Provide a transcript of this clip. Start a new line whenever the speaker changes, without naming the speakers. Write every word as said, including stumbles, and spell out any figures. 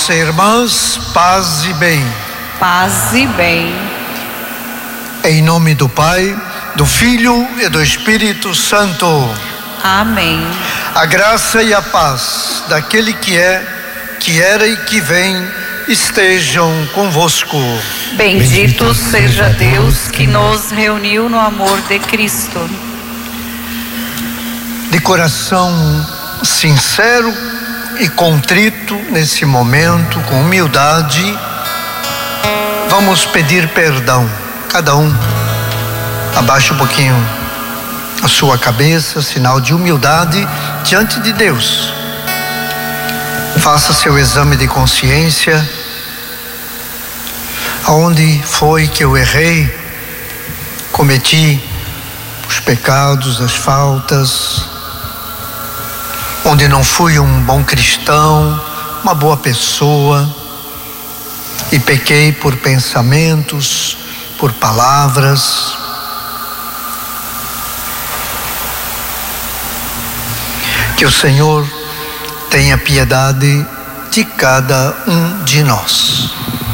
Irmãs, paz e bem.
Paz e bem.
Em nome do Pai, do Filho e do Espírito Santo.
Amém.
A graça e a paz daquele que é, que era e que vem estejam convosco.
Bendito seja Deus que nos reuniu no amor de Cristo.
De coração sincero e contrito nesse momento, com humildade, vamos pedir perdão. Cada um abaixa um pouquinho a sua cabeça, sinal de humildade diante de Deus. Faça seu exame de consciência. Aonde foi que eu errei, cometi os pecados, as faltas, onde não fui um bom cristão, uma boa pessoa, e pequei por pensamentos, por palavras. Que o Senhor tenha piedade de cada um de nós.